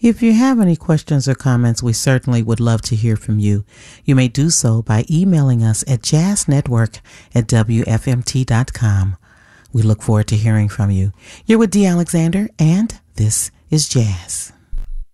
If you have any questions or comments, we certainly would love to hear from you. You may do so by emailing us at jazznetwork@wfmt.com. We look forward to hearing from you. You're with Dee Alexander, and this is Jazz.